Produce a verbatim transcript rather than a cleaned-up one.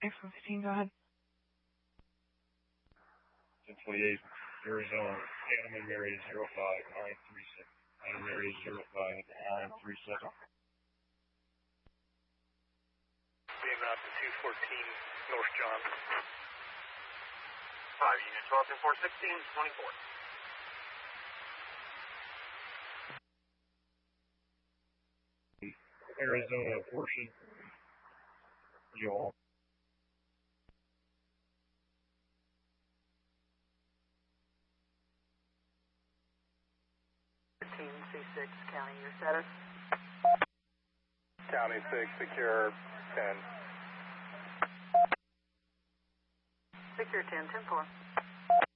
X one fifteen, go ahead. ten twenty-eight, Arizona, Anna Mary zero five nine three six. Anna Mary zero five nine three seven. Being out to two fourteen North John. five unit twelve ten four sixteen twenty-four. Arizona portion. Y'all. fifteen C six County, your status? County six, secure ten. Secure ten, ten four.